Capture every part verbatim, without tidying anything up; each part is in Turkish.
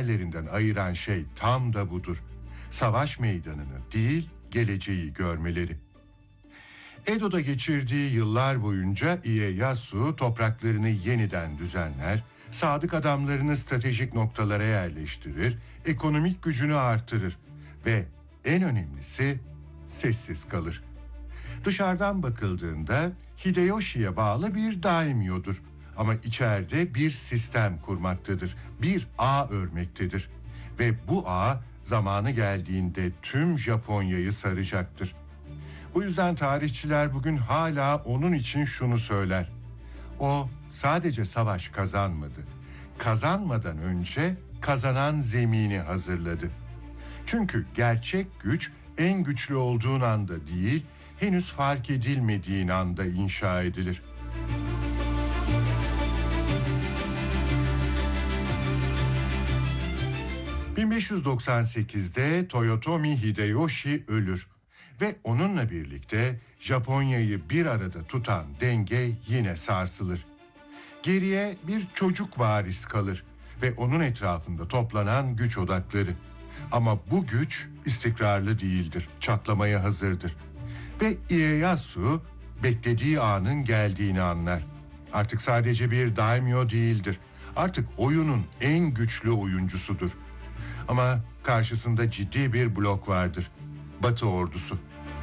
diğerlerinden ayıran şey tam da budur. Savaş meydanını değil, geleceği görmeleri. Edo'da geçirdiği yıllar boyunca Ieyasu topraklarını yeniden düzenler, sadık adamlarını stratejik noktalara yerleştirir, ekonomik gücünü artırır ve en önemlisi sessiz kalır. Dışarıdan bakıldığında Hideyoshi'ye bağlı bir daimyodur ama içeride bir sistem kurmaktadır, bir ağ örmektedir ve bu ağ zamanı geldiğinde tüm Japonya'yı saracaktır. Bu yüzden tarihçiler bugün hala onun için şunu söyler: o sadece savaş kazanmadı, kazanmadan önce kazanan zemini hazırladı. Çünkü gerçek güç en güçlü olduğun anda değil, henüz fark edilmediğin anda inşa edilir. bin beş yüz doksan sekizde Toyotomi Hideyoshi ölür ve onunla birlikte Japonya'yı bir arada tutan denge yine sarsılır. Geriye bir çocuk varis kalır ve onun etrafında toplanan güç odakları. Ama bu güç istikrarlı değildir, çatlamaya hazırdır. Ve Ieyasu beklediği anın geldiğini anlar. Artık sadece bir daimyo değildir. Artık oyunun en güçlü oyuncusudur. Ama karşısında ciddi bir blok vardır. Batı ordusu.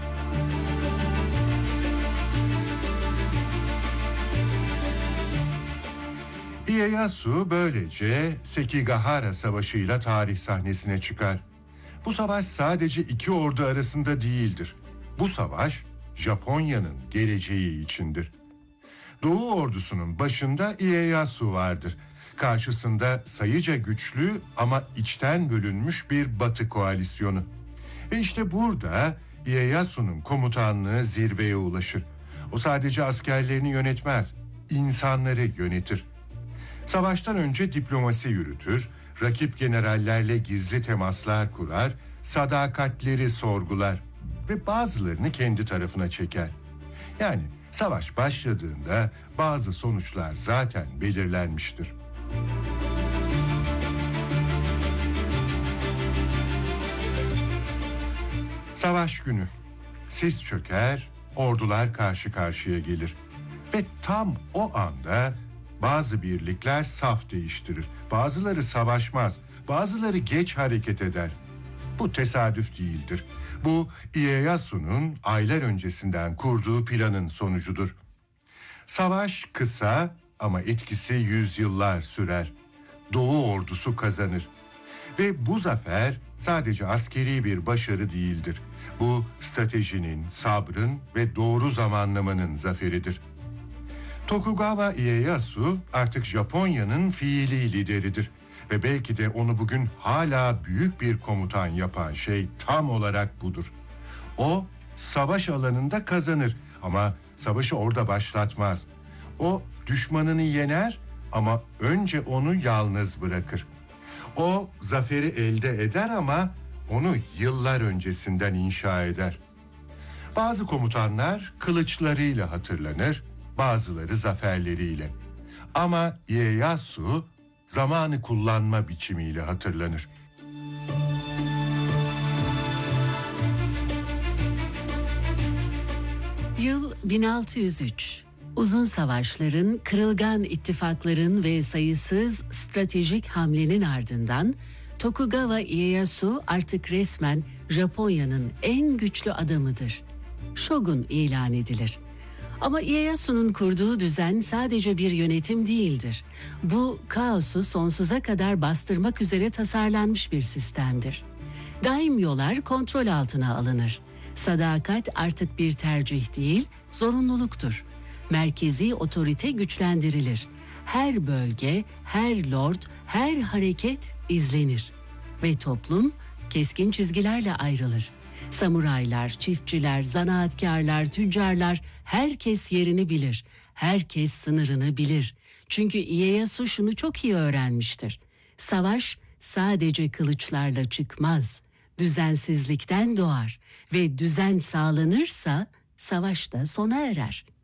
Ieyasu böylece Sekigahara Savaşı'yla tarih sahnesine çıkar. Bu savaş sadece iki ordu arasında değildir. Bu savaş Japonya'nın geleceği içindir. Doğu ordusunun başında Ieyasu vardır. Karşısında sayıca güçlü ama içten bölünmüş bir Batı koalisyonu. Ve işte burada Ieyasu'nun komutanlığı zirveye ulaşır. O sadece askerlerini yönetmez, insanları yönetir. Savaştan önce diplomasi yürütür, rakip generallerle gizli temaslar kurar, sadakatleri sorgular ve bazılarını kendi tarafına çeker. Yani savaş başladığında bazı sonuçlar zaten belirlenmiştir. Savaş günü. Sis çöker, ordular karşı karşıya gelir. Ve tam o anda bazı birlikler saf değiştirir. Bazıları savaşmaz, bazıları geç hareket eder. Bu tesadüf değildir. Bu Ieyasu'nun aylar öncesinden kurduğu planın sonucudur. Savaş kısa ama etkisi yüzyıllar sürer. Doğu ordusu kazanır. Ve bu zafer sadece askeri bir başarı değildir. Bu stratejinin, sabrın ve doğru zamanlamanın zaferidir. Tokugawa Ieyasu artık Japonya'nın fiili lideridir. Ve belki de onu bugün hala büyük bir komutan yapan şey tam olarak budur. O savaş alanında kazanır ama savaşı orada başlatmaz. O düşmanını yener ama önce onu yalnız bırakır. O zaferi elde eder ama onu yıllar öncesinden inşa eder. Bazı komutanlar kılıçlarıyla hatırlanır, bazıları zaferleriyle. Ama Ieyasu zamanı kullanma biçimiyle hatırlanır. Yıl bin altı yüz üç. Uzun savaşların, kırılgan ittifakların ve sayısız stratejik hamlenin ardından Tokugawa Ieyasu artık resmen Japonya'nın en güçlü adamıdır. Shogun ilan edilir. Ama Ieyasu'nun kurduğu düzen sadece bir yönetim değildir. Bu kaosu sonsuza kadar bastırmak üzere tasarlanmış bir sistemdir. Daimyolar kontrol altına alınır. Sadakat artık bir tercih değil, zorunluluktur. Merkezi otorite güçlendirilir. Her bölge, her lord, her hareket izlenir. Ve toplum keskin çizgilerle ayrılır. Samuraylar, çiftçiler, zanaatkarlar, tüccarlar herkes yerini bilir. Herkes sınırını bilir. Çünkü Ieyasu şunu çok iyi öğrenmiştir. Savaş sadece kılıçlarla çıkmaz. Düzensizlikten doğar ve düzen sağlanırsa savaş da sona erer.